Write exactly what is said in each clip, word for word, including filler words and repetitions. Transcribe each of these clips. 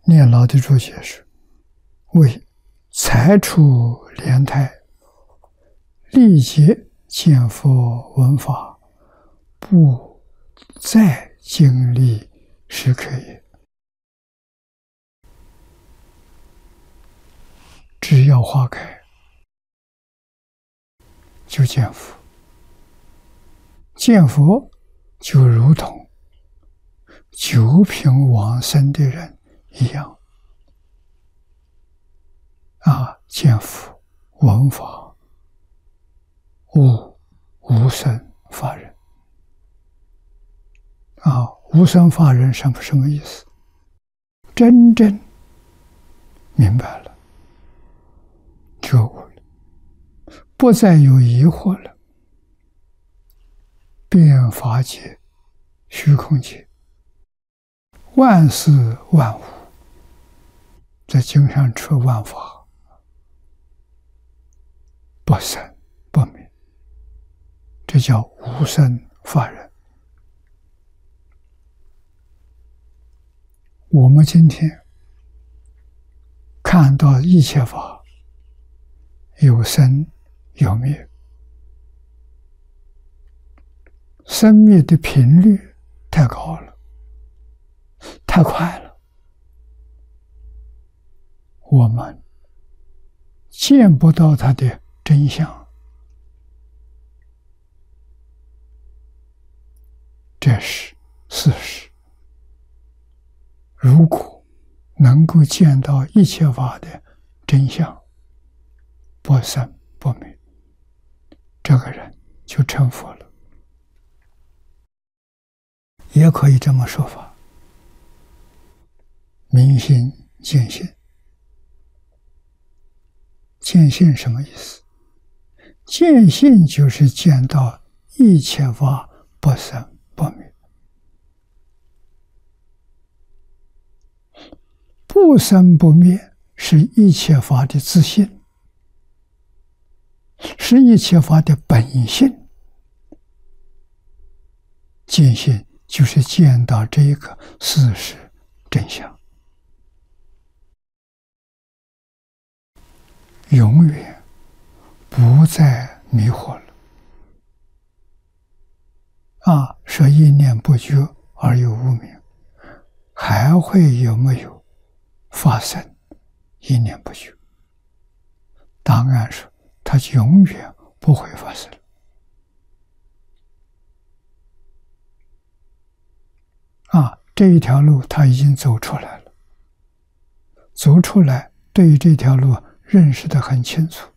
念老的注解是：为才出莲台，历劫见佛闻法，不再经历时刻也。只要花开，就见佛。见佛就如同九品往生的人一样啊！见佛闻法，悟无生法忍啊！无生法忍什么什么意思？真正明白了，觉悟了，不再有疑惑了。遍法界、虚空界，万事万物，在经上说万法不生不灭，这叫无生法忍。我们今天看到一切法有生有灭，生灭的频率太高了，太快了，我们见不到它的真相。这是事实。如果能够见到一切法的真相，不生不灭，这个人就成佛了。也可以这么说法，明心见性。见性什么意思？见性就是见到一切法不生不灭。不生不灭是一切法的自性，是一切法的本性。见性就是见到这一个事实真相，永远不再迷惑了。啊，说一念不觉而有无明，还会有没有发生一念不觉？答案是，它永远不会发生。啊，这一条路他已经走出来了，走出来，对于这条路认识得很清楚，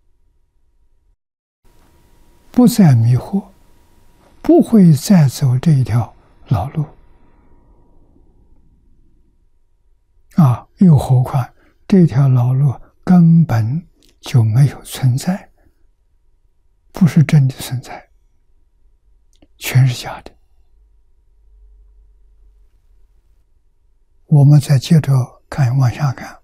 不再迷惑，不会再走这一条老路。啊，又何况这条老路根本就没有存在，不是真的存在，全是假的。我们再接着看，往下看。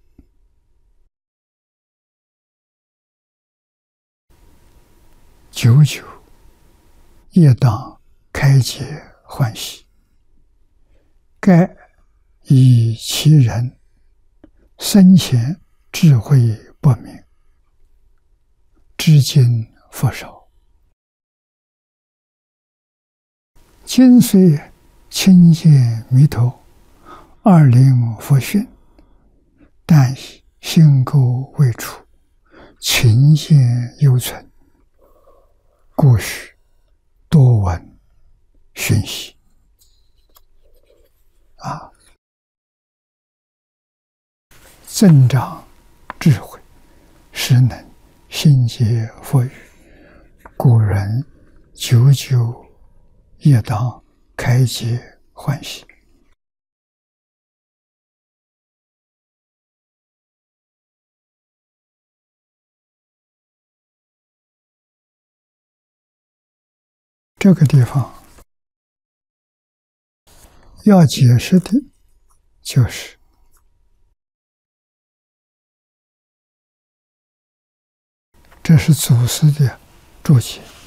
久久业当开解欢喜，盖以其人生前智慧不明，至今佛少。今虽亲见弥陀，二灵佛训，但心垢未除，情见犹存，故须多闻熏习。啊，增长智慧，使能信解佛语。古人久久业当开解欢喜。这个地方要解释的就是这是祖师的注解。